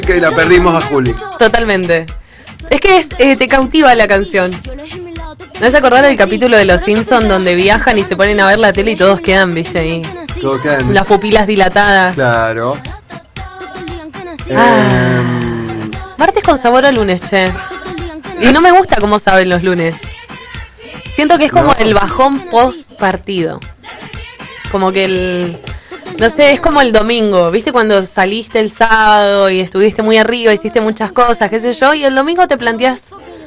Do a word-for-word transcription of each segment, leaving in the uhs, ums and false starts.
Que la perdimos a Juli. Totalmente. Es que es, eh, te cautiva la canción. ¿No se acordaron del capítulo de Los Simpsons donde viajan y se ponen a ver la tele y todos quedan, viste, ahí? Todos quedan. Las pupilas dilatadas. Claro. Ah. Eh, Martes con sabor a lunes, che. Y no me gusta cómo saben los lunes. Siento que es como No. el bajón post partido. Como que el... No sé, es como el domingo, ¿viste? Cuando saliste el sábado y estuviste muy arriba, hiciste muchas cosas, qué sé yo, y el domingo te planteas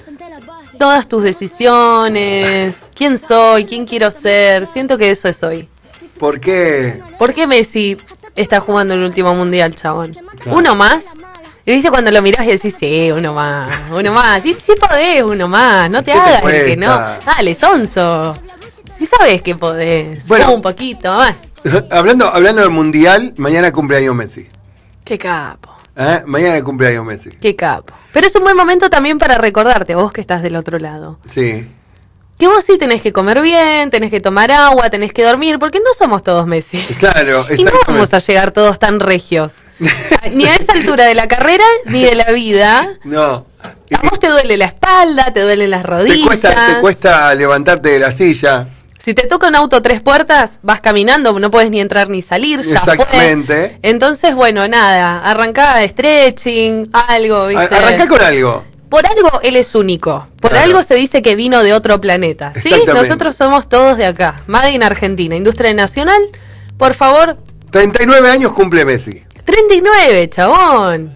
todas tus decisiones, quién soy, quién quiero ser. Siento que eso es hoy. ¿Por qué? ¿Por qué Messi está jugando el último mundial, chabón? Claro. ¿Uno más? Y viste cuando lo mirás y decís, sí, uno más, uno más. Sí, sí podés, uno más, no te ¿Qué te hagas el que no. cuesta? Dale, sonso. Sí sabés que podés. Bueno. Un poquito más. hablando, hablando del mundial, mañana cumpleaños Messi. Qué capo. ¿Eh? Mañana cumpleaños Messi. Qué capo. Pero es un buen momento también para recordarte, vos que estás del otro lado, Sí. que vos sí tenés que comer bien, tenés que tomar agua, tenés que dormir, porque no somos todos Messi. Claro, Y no vamos a llegar todos tan regios. Ni a esa altura de la carrera, ni de la vida. No. A vos te duele la espalda, te duelen las Te rodillas. cuesta, te cuesta levantarte de la silla. Si te toca un auto tres puertas, vas caminando, no puedes ni entrar ni salir, ya Exactamente. fue. Entonces, bueno, nada, arrancá stretching, algo, A- ¿viste? Arrancá con algo. Por algo él es único. Por Claro. algo se dice que vino de otro planeta. ¿Sí? Exactamente. Nosotros somos todos de acá. Made in Argentina. Industria Nacional, por favor. treinta y nueve años cumple Messi. treinta y nueve, chabón.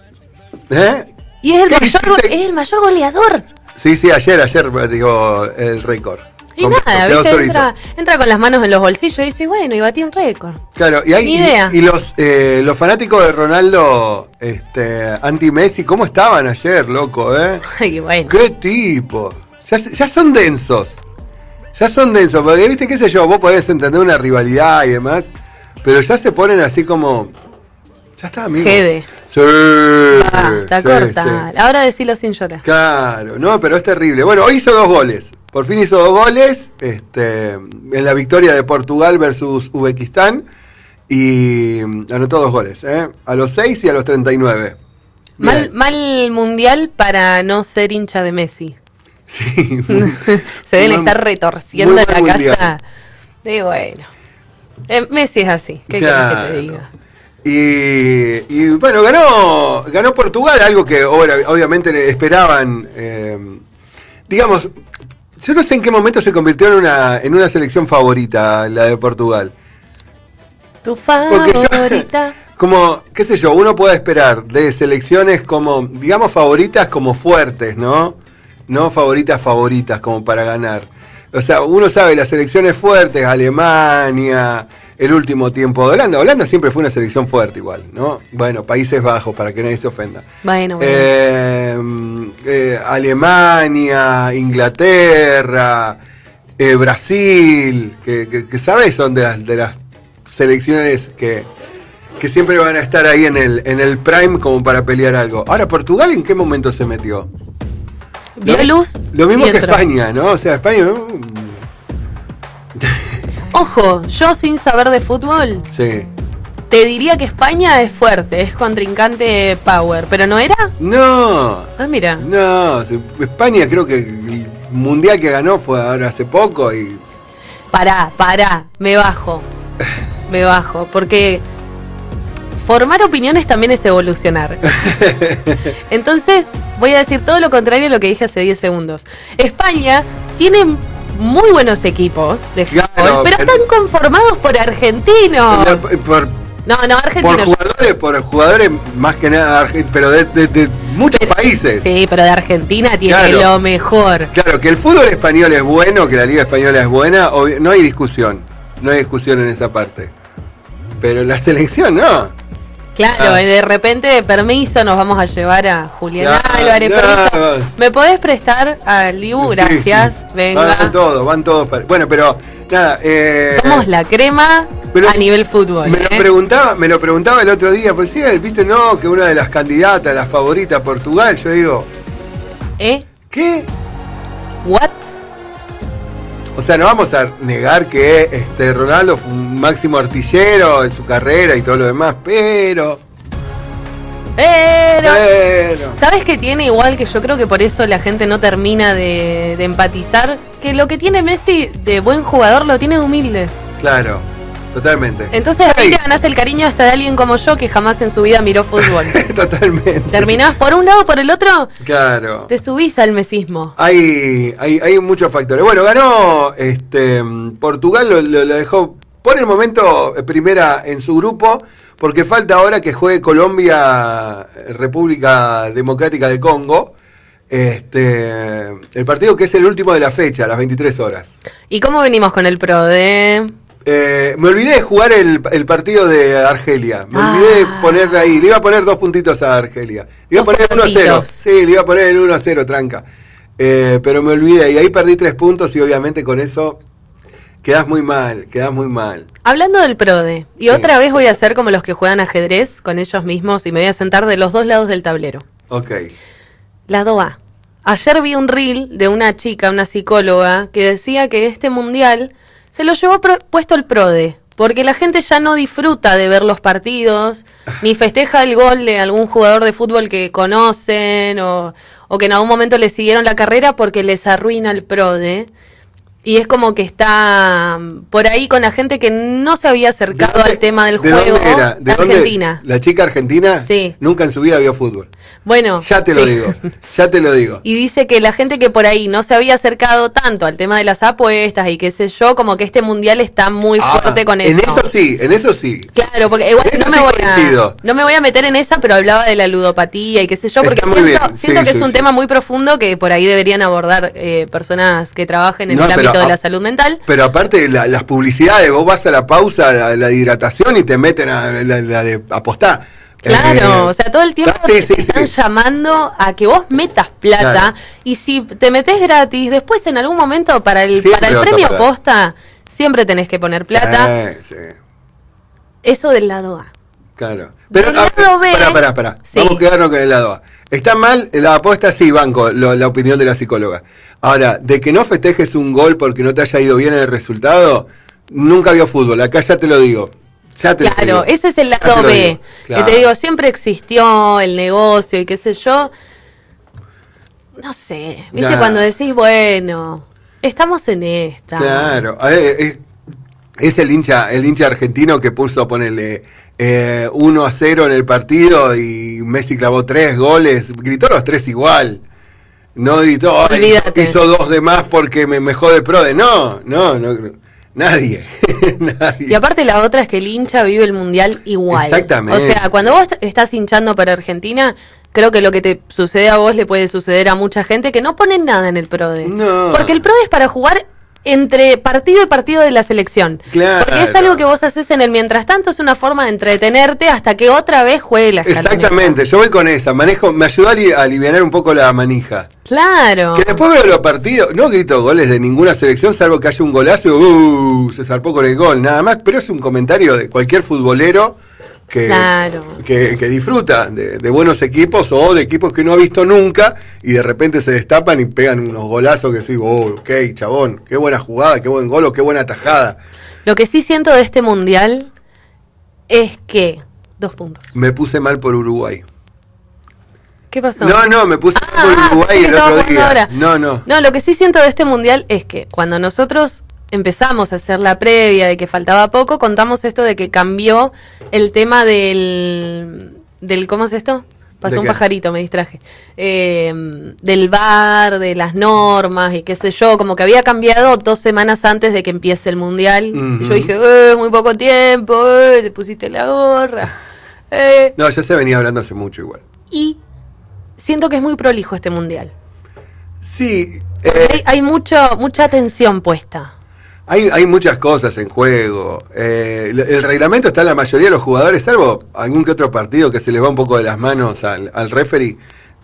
¿Eh? Y es el, ¿Qué mayor, go- hiciste? es el mayor goleador. Sí, sí, ayer, ayer, digo, el récord. Y Con- nada, quedó ¿viste? solito. Entra, entra con las manos en los bolsillos y dice, bueno, y batí un récord. Claro, y, hay, Ni y- idea. y los eh, los fanáticos de Ronaldo este, anti-Messi, ¿cómo estaban ayer, loco? ¿Eh? Ay, bueno. ¡Qué tipo! Ya, ya son densos. Ya son densos, porque viste, qué sé yo, vos podés entender una rivalidad y demás, pero ya se ponen así como... Ya está, amigo. Jede. Sí. Basta, sí, corta. sí. Ahora decilo sin llorar. Claro, no, pero es terrible. Bueno, hoy hizo dos goles. Por fin hizo dos goles este, en la victoria de Portugal versus Uzbekistán. Y anotó dos goles, ¿eh? A los seis y a los treinta y nueve. Mal, Bien. mal mundial para no ser hincha de Messi. Sí. Se deben Muy- estar retorciendo muy en la buen casa. mundial. De bueno. Eh, Messi es así. ¿Qué Claro. querés que te diga? Y, y, bueno, ganó ganó Portugal, algo que ahora, obviamente esperaban. eh, digamos, yo no sé en qué momento se convirtió en una, en una selección favorita, la de Portugal. Tu Porque yo, favorita. como, qué sé yo, uno puede esperar de selecciones como, digamos, favoritas como fuertes, ¿no? No favoritas favoritas como para ganar. O sea, uno sabe las selecciones fuertes, Alemania, el último tiempo de Holanda. Holanda siempre fue una selección fuerte igual, ¿no? Bueno, Países Bajos, para que nadie se ofenda. Bueno, bueno. Eh, eh, Alemania, Inglaterra, eh, Brasil, que, que, que sabes, son de las, de las selecciones que, que siempre van a estar ahí en el, en el prime como para pelear algo. Ahora, ¿Portugal en qué momento se metió? Vio Lo- luz. Lo mismo y que entró. España, ¿no? O sea, España... ¿no? Ojo, yo sin saber de fútbol, Sí. te diría que España es fuerte, es contrincante power, pero ¿no era? No, Ah, mira. no. España creo que el mundial que ganó fue ahora hace poco y... Pará, pará, me bajo. Me bajo, porque formar opiniones también es evolucionar. Entonces, voy a decir todo lo contrario a lo que dije hace diez segundos. España tiene muy buenos equipos de fútbol, Claro, pero pero- están conformados por argentinos. Por, No, no, por argentinos. jugadores, por jugadores más que nada, arge- pero de, de- de muchos Pero- países. Sí, pero de Argentina tiene Claro. lo mejor. Claro, que el fútbol español es bueno, que la liga española es buena, obvi- no hay discusión, no hay discusión en esa parte. Pero la selección no. Claro, Ah. y de repente, permiso, nos vamos a llevar a Julián Claro, Álvarez. no. Permiso. ¿Me podés prestar al Dibu? Sí, Gracias. sí. Venga. Van todos, van todos. para- Bueno, pero nada. Eh, Somos la crema pero a nivel fútbol. Me lo ¿eh? preguntaba, me lo preguntaba el otro día, pues sí, viste, no, que una de las candidatas, la favorita, Portugal. Yo digo, ¿Eh? ¿qué? ¿What? O sea, no vamos a negar que este Ronaldo fue un máximo artillero en su carrera y todo lo demás, pero Pero, Pero. ¿sabes qué tiene igual? Que yo creo que por eso la gente no termina de, de empatizar. Que lo que tiene Messi de buen jugador lo tiene de humilde. Claro, totalmente. Entonces ahí te ganás el cariño hasta de alguien como yo que jamás en su vida miró fútbol. Totalmente. Terminás por un lado, por el otro, Claro. te subís al mesismo. Hay, hay, hay muchos factores. Bueno, ganó este Portugal, lo, lo, lo dejó por el momento primera en su grupo, porque falta ahora que juegue Colombia, República Democrática de Congo. Este, el partido que es el último de la fecha, a las veintitrés horas. ¿Y cómo venimos con el pro de...? Eh, me olvidé de jugar el, el partido de Argelia. Me Ah. olvidé de ponerle ahí. Le iba a poner dos puntitos a Argelia. Le iba a Dos poner uno a cero. puntitos. Sí, le iba a poner el uno a cero, tranca. Eh, pero me olvidé. Y ahí perdí tres puntos y obviamente con eso quedás muy mal. Quedás muy mal. Hablando del PRODE, y Sí. otra vez voy a hacer como los que juegan ajedrez con ellos mismos y me voy a sentar de los dos lados del tablero. Ok. Lado A. Ayer vi un reel de una chica, una psicóloga, que decía que este mundial se lo llevó pro- puesto el PRODE, porque la gente ya no disfruta de ver los partidos, ni festeja el gol de algún jugador de fútbol que conocen, o, o que en algún momento le siguieron la carrera porque les arruina el PRODE. Y es como que está mm, por ahí con la gente que no se había acercado al tema del de juego. dónde era? ¿De dónde? Argentina. ¿La chica argentina? Sí. Nunca en su vida vio fútbol. Bueno, Ya te lo sí. digo. Ya te lo digo. Y dice que la gente que por ahí no se había acercado tanto al tema de las apuestas y qué sé yo, como que este mundial está muy Ah, fuerte con en eso. eso sí, en eso sí. Claro, porque igual En eso no me, sí voy coincido. a, no me voy a meter en esa, pero hablaba de la ludopatía y qué sé yo, porque Está muy siento, bien, siento sí, que sí, es un sí. tema muy profundo que por ahí deberían abordar eh, personas que trabajen en No, el pero ámbito de a- la salud mental. Pero aparte, la- las publicidades, vos vas a la pausa, la, la de hidratación y te meten a la, la de apostar. Claro, Eh, o sea, todo el tiempo sí, te sí, están sí. llamando a que vos metas plata Claro. y si te metes gratis, después en algún momento para el, Siempre para el vas a premio pagar. posta siempre tenés que poner plata. Sí, sí, Eso del lado A. claro. Pero, Del a lado ver, B, pará, pará, pará. sí. Vamos a quedarnos con el lado A. Está mal la apuesta, sí, banco, lo- la opinión de la psicóloga. Ahora, de que no festejes un gol porque no te haya ido bien en el resultado, nunca vio fútbol, acá ya te lo digo. Ya te lo Claro, digo. ese es el Ya te lado lo B. digo. Claro. Que te digo, siempre existió el negocio y qué sé yo. No sé, ¿viste? Claro. Cuando decís, bueno, estamos en esta. Claro, a ver, es, es el hincha, el hincha argentino que puso ponerle eh, uno a cero en el partido y Messi clavó tres goles, gritó los tres igual. No gritó, "Ay, Olvídate. hizo dos de más porque me, me jode el PRODE". No, no, no, nadie. nadie. Y aparte la otra es que el hincha vive el mundial igual. Exactamente. O sea, cuando vos estás hinchando para Argentina, creo que lo que te sucede a vos le puede suceder a mucha gente que no pone nada en el PRODE. No. Porque el PRODE es para jugar entre partido y partido de la selección. Claro. Porque es algo que vos haces en el mientras tanto, es una forma de entretenerte hasta que otra vez juegue la escaloneta. Exactamente, yo voy con esa, manejo, me ayudó a ali- a aliviar un poco la manija. Claro. Que después veo los partidos, no grito goles de ninguna selección, salvo que haya un golazo y uh, se zarpó con el gol, nada más, pero es un comentario de cualquier futbolero que, Claro. que, que disfruta de, de buenos equipos o de equipos que no ha visto nunca y de repente se destapan y pegan unos golazos que digo, oh, ok, chabón, qué buena jugada, qué buen gol o qué buena tajada. Lo que sí siento de este mundial es que... Dos puntos. Me puse mal por Uruguay. ¿Qué pasó? No, no, me puse Ah, mal por Uruguay pensé que el estaba otro jugando día. ahora. No, no. No, lo que sí siento de este mundial es que cuando nosotros empezamos a hacer la previa de que faltaba poco, contamos esto de que cambió el tema del... del ¿cómo es esto? Pasó ¿De un qué? pajarito, me distraje. Eh, del V A R, de las normas y qué sé yo, como que había cambiado dos semanas antes de que empiece el mundial. Ujú. Y yo dije, eh, muy poco tiempo, eh, te pusiste la gorra. Eh. No, ya se venía hablando hace mucho igual. Y siento que es muy prolijo este mundial. Sí, Hay, eh, hay mucho, mucha atención puesta. hay, hay muchas cosas en juego. Eh, el, el reglamento está en la mayoría de los jugadores, salvo algún que otro partido que se les va un poco de las manos al, al referee.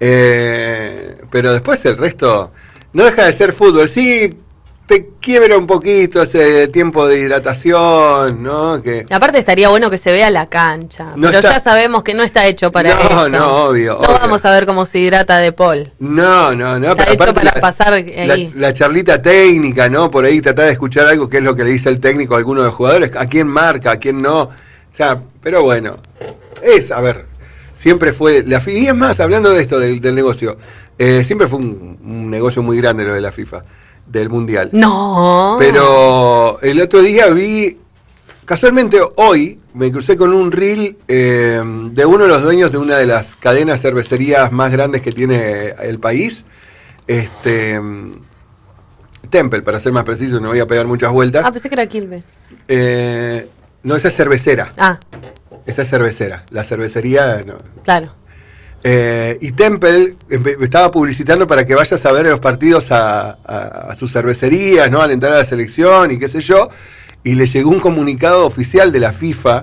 Eh, pero después el resto no deja de ser fútbol. Sí, te quiebra un poquito ese tiempo de hidratación, ¿no? Que Aparte estaría bueno que se vea la cancha. No pero está- ya sabemos que no está hecho para No, eso. no, obvio, No obvio. vamos a ver cómo se hidrata De Paul. No, no, no. Está pero hecho aparte para la- pasar la, ahí. la charlita técnica, ¿no? Por ahí tratar de escuchar algo que es lo que le dice el técnico a alguno de los jugadores, a quién marca, a quién no. O sea, pero bueno, es, a ver, siempre fue la FIFA. Y es más, hablando de esto, del, del negocio, eh, siempre fue un, un negocio muy grande lo de la FIFA, del Mundial. No. Pero el otro día vi, casualmente hoy, me crucé con un reel eh, de uno de los dueños de una de las cadenas cervecerías más grandes que tiene el país. Este... Temple, para ser más preciso, no voy a pegar muchas vueltas. Ah, pensé que era Quilmes. Eh, no, esa es cervecera. Ah. Esa es cervecera. La cervecería, no. Claro. Eh, y Temple me estaba publicitando para que vayas a ver los partidos a, a, a sus cervecerías, ¿no? Al entrar a la selección y qué sé yo. Y le llegó un comunicado oficial de la FIFA.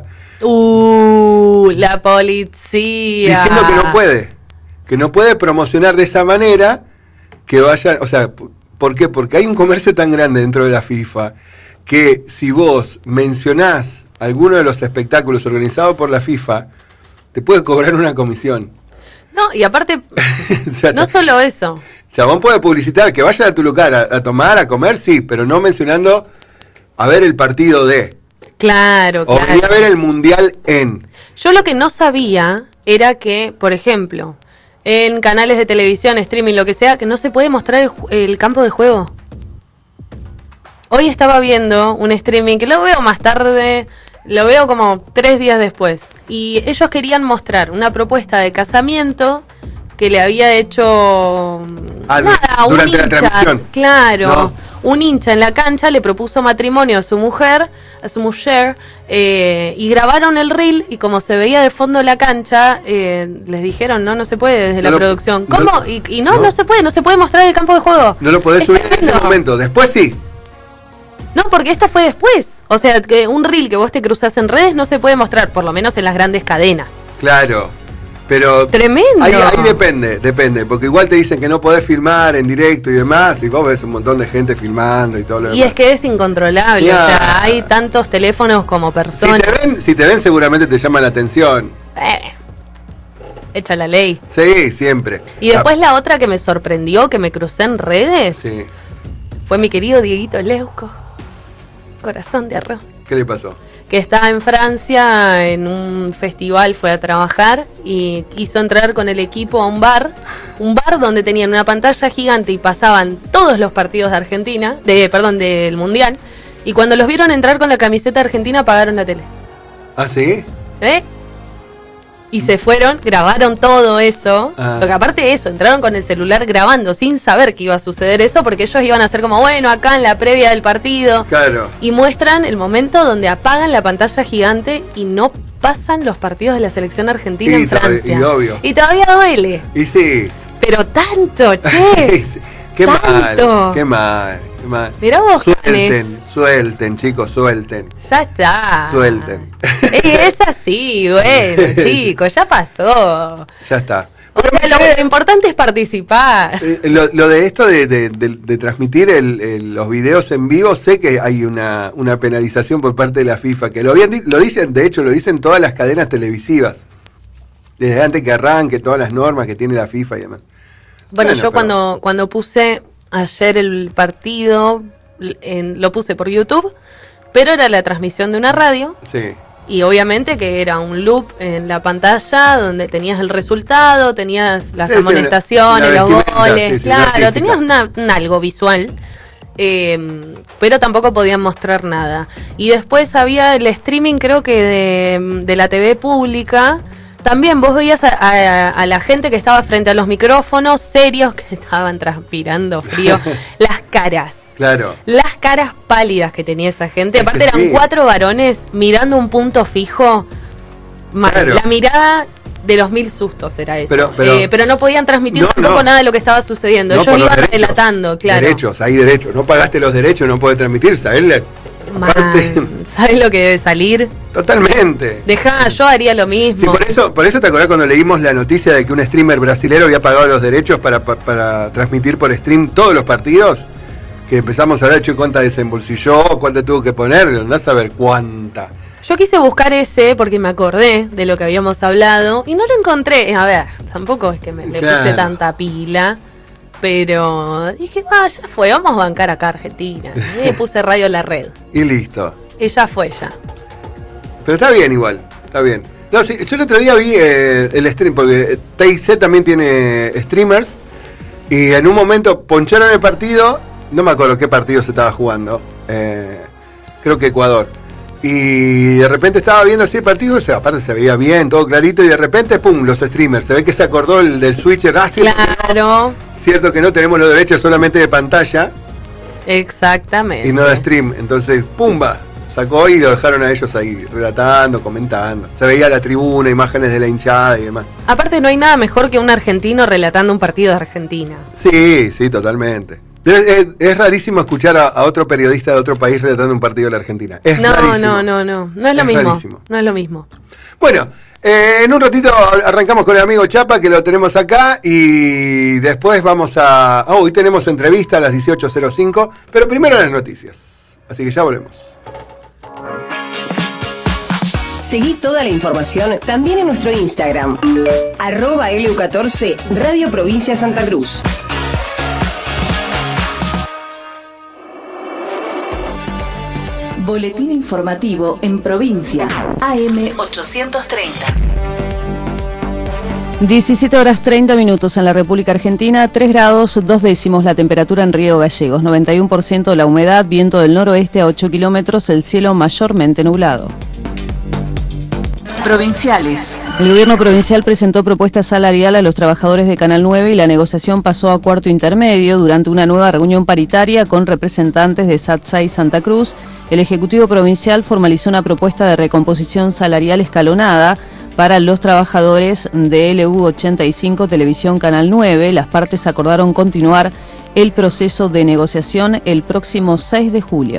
Uh, la policía. Diciendo que no puede. Que no puede promocionar de esa manera que vayan, o sea... ¿Por qué? Porque hay un comercio tan grande dentro de la FIFA que si vos mencionás alguno de los espectáculos organizados por la FIFA, te puede cobrar una comisión. No, y aparte, o sea, no solo eso. Chabón puede publicitar, que vayan a tu lugar a, a tomar, a comer, sí, pero no mencionando a ver el partido de. Claro, o claro. venir a ver el Mundial en. Yo lo que no sabía era que, por ejemplo... en canales de televisión, streaming, lo que sea, que no se puede mostrar el, el campo de juego. Hoy estaba viendo un streaming que lo veo más tarde, lo veo como tres días después. Y ellos querían mostrar una propuesta de casamiento que le había hecho... Ah, nada, durante un la hincha, transmisión. claro. No. Un hincha en la cancha le propuso matrimonio a su mujer, a su mujer, eh, y grabaron el reel y como se veía de fondo la cancha, eh, les dijeron, no, no se puede desde No la lo- producción. no ¿Cómo? lo- y, y no, no. no se puede, no se puede mostrar el campo de juego. No lo podés Es subir en ese tremendo. momento. Después sí. No, porque esto fue después. O sea, que un reel que vos te cruzás en redes no se puede mostrar, por lo menos en las grandes cadenas. Claro. Pero Tremendo. Ahí, ahí depende, depende, porque igual te dicen que no podés filmar en directo y demás, y vos ves un montón de gente filmando y todo lo Y demás. es que es incontrolable, Claro. o sea, hay tantos teléfonos como Si personas. te ven, si te ven seguramente te llaman la atención. Eh, echa la ley. Sí, siempre. Y después la otra que me sorprendió, que me crucé en redes, Sí. fue mi querido Dieguito Leuco, corazón de arroz, ¿Qué le pasó? que estaba en Francia en un festival, fue a trabajar y quiso entrar con el equipo a un bar, un bar donde tenían una pantalla gigante y pasaban todos los partidos de Argentina, de perdón, del Mundial, y cuando los vieron entrar con la camiseta argentina apagaron la tele. ¿Ah, sí? ¿Eh? Y se fueron, grabaron todo eso. Ah. Porque aparte de eso, entraron con el celular grabando sin saber que iba a suceder eso, porque ellos iban a hacer como, bueno, acá en la previa del partido. Claro. Y muestran el momento donde apagan la pantalla gigante y no pasan los partidos de la selección argentina Y en to- Francia. y obvio. Y todavía duele. Y sí. Pero tanto, che. Qué mal, Tanto. qué mal, qué mal. Mirá vos, Suelten, Canes. suelten, chicos, suelten. Ya está. Suelten. Eh, Es así, bueno, chicos, ya pasó. Ya está. O sea, lo, lo importante es participar. Eh, lo, lo de esto de, de- de- de transmitir el- el- los videos en vivo, sé que hay una, una penalización por parte de la FIFA, que lo, habían di- lo dicen, de hecho, lo dicen todas las cadenas televisivas. Desde antes que arranque, todas las normas que tiene la FIFA y demás. Bueno, Bueno, yo pero- cuando, cuando puse ayer el partido, en- lo puse por YouTube, pero era la transmisión de una radio. Sí. Y obviamente que era un loop en la pantalla donde tenías el resultado, tenías las Sí, sí, amonestaciones, la los vestimenta, goles, sí, sí, claro, artística. tenías una- un algo visual, eh, pero tampoco podían mostrar nada. Y después había el streaming, creo que de, de la T V pública. También vos veías a, a- a la gente que estaba frente a los micrófonos, serios, que estaban transpirando frío, las caras. Claro. Las caras pálidas que tenía esa gente. Es que Aparte eran sí. cuatro varones mirando un punto fijo. Mal. Claro. La mirada de los mil sustos era eso. Pero- pero- Eh, pero no podían transmitir No, tampoco no. nada de lo que estaba sucediendo. No, Ellos por los iban derechos. relatando, claro. Derechos, hay derechos. No pagaste los derechos, no podés transmitir, ¿sabes? Man, Aparte- ¿sabes lo que debe salir? Totalmente. Dejá, yo haría lo mismo. Sí, por eso, por eso te acordás cuando leímos la noticia de que un streamer brasilero había pagado los derechos para, para, para transmitir por stream todos los partidos. Que empezamos a hablar, che, cuánta desembolsilló, cuánta tuvo que poner, no a saber cuánta. Yo quise buscar ese porque me acordé de lo que habíamos hablado y no lo encontré. A ver, tampoco es que me le Claro. puse tanta pila, pero dije, ah, ya fue, vamos a bancar acá a Argentina. Y puse Radio La Red. Y listo. Y ya fue ya. Pero está bien igual, está bien. No, sí, yo el otro día vi eh, el stream, porque T I C también tiene streamers, y en un momento poncharon el partido, no me acuerdo qué partido se estaba jugando, eh, creo que Ecuador, y de repente estaba viendo así el partido, o sea, aparte se veía bien, todo clarito, y de repente, pum, los streamers, se ve que se acordó el del switcher, ah, cierto, Claro. cierto que no tenemos los derechos solamente de pantalla, Exactamente. y no de stream, entonces, pumba, sacó y lo dejaron a ellos ahí, relatando, comentando. Se veía la tribuna, imágenes de la hinchada y demás. Aparte no hay nada mejor que un argentino relatando un partido de Argentina. Sí, sí, totalmente. Es, es, es rarísimo escuchar a, a otro periodista de otro país relatando un partido de la Argentina. Es no, rarísimo. no, no, no, no es lo Es mismo. rarísimo. No es lo mismo. Bueno, eh, en un ratito arrancamos con el amigo Chapa, que lo tenemos acá, y después vamos a... Oh, hoy tenemos entrevista a las dieciocho cero cinco, pero primero las noticias. Así que ya volvemos. Seguí toda la información también en nuestro Instagram, arroba L U catorce, Radio Provincia Santa Cruz. Boletín informativo en provincia, A M ochocientos treinta. diecisiete horas treinta minutos en la República Argentina, tres grados, dos décimos la temperatura en Río Gallegos, noventa y uno por ciento la humedad, viento del noroeste a ocho kilómetros, el cielo mayormente nublado. Provinciales. El gobierno provincial presentó propuesta salarial a los trabajadores de Canal nueve y la negociación pasó a cuarto intermedio durante una nueva reunión paritaria con representantes de SATSA y Santa Cruz. El Ejecutivo Provincial formalizó una propuesta de recomposición salarial escalonada para los trabajadores de L U ochenta y cinco Televisión Canal nueve. Las partes acordaron continuar el proceso de negociación el próximo seis de julio.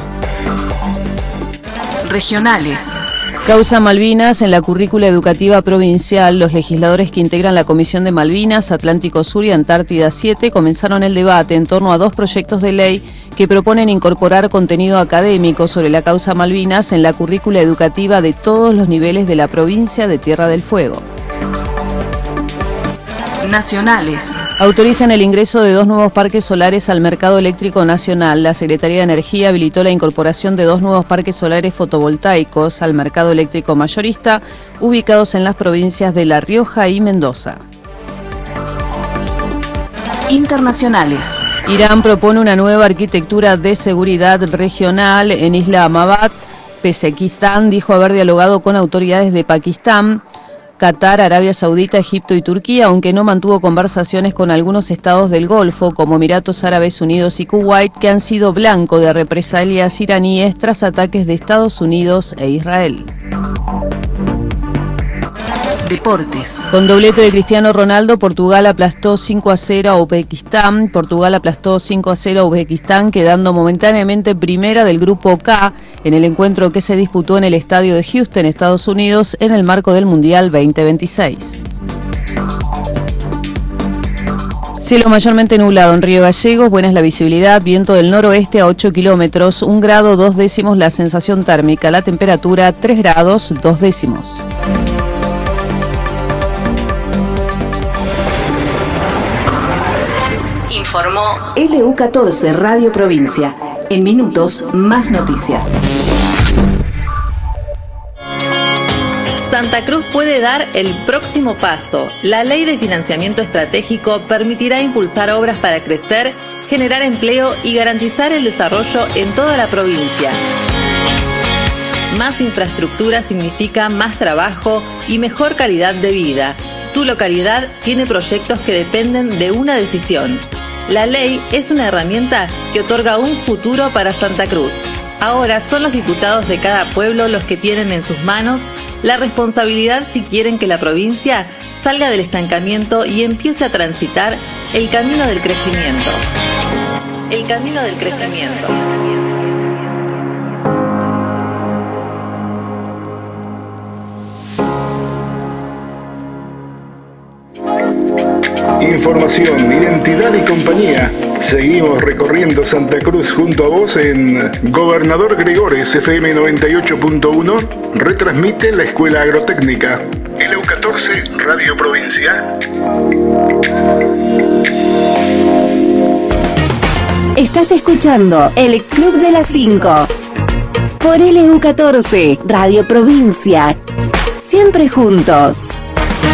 Regionales. Causa Malvinas en la currícula educativa provincial. Los legisladores que integran la Comisión de Malvinas, Atlántico Sur y Antártida siete comenzaron el debate en torno a dos proyectos de ley que proponen incorporar contenido académico sobre la causa Malvinas en la currícula educativa de todos los niveles de la provincia de Tierra del Fuego. Nacionales. Autorizan el ingreso de dos nuevos parques solares al mercado eléctrico nacional. La Secretaría de Energía habilitó la incorporación de dos nuevos parques solares fotovoltaicos al mercado eléctrico mayorista, ubicados en las provincias de La Rioja y Mendoza. Internacionales. Irán propone una nueva arquitectura de seguridad regional en Islamabad. Pezekistán dijo haber dialogado con autoridades de Pakistán, Qatar, Arabia Saudita, Egipto y Turquía, aunque no mantuvo conversaciones con algunos estados del Golfo, como Emiratos Árabes Unidos y Kuwait, que han sido blanco de represalias iraníes tras ataques de Estados Unidos e Israel. Deportes. Con doblete de Cristiano Ronaldo, Portugal aplastó cinco a cero a Uzbekistán. Portugal aplastó cinco a cero a Uzbekistán, quedando momentáneamente primera del grupo K en el encuentro que se disputó en el estadio de Houston, Estados Unidos, en el marco del Mundial veinte veintiséis. Cielo mayormente nublado en Río Gallegos, buena es la visibilidad, viento del noroeste a ocho kilómetros, un grado dos décimos la sensación térmica, la temperatura tres grados dos décimos. Informó L U catorce Radio Provincia. En minutos, más noticias. Santa Cruz puede dar el próximo paso. La Ley de Financiamiento Estratégico permitirá impulsar obras para crecer, generar empleo y garantizar el desarrollo en toda la provincia. Más infraestructura significa más trabajo y mejor calidad de vida. Tu localidad tiene proyectos que dependen de una decisión. La ley es una herramienta que otorga un futuro para Santa Cruz. Ahora son los diputados de cada pueblo los que tienen en sus manos la responsabilidad si quieren que la provincia salga del estancamiento y empiece a transitar el camino del crecimiento. El camino del crecimiento. Información, identidad y compañía. Seguimos recorriendo Santa Cruz junto a vos en Gobernador Gregores F M noventa y ocho punto uno. Retransmite la Escuela Agrotécnica. L U catorce Radio Provincia. Estás escuchando el Club de las cinco por L U catorce Radio Provincia siempre juntos.